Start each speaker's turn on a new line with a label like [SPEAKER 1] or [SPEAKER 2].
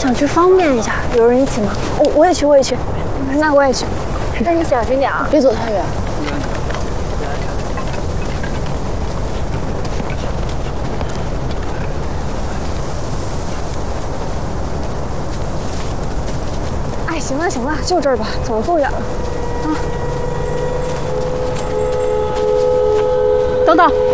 [SPEAKER 1] 想去方便一下，有人一起吗？我也去，我也去。那我也去。那你小心点啊，别走太远。哎，行了行了，就这儿吧，走不远了。啊！
[SPEAKER 2] 等等。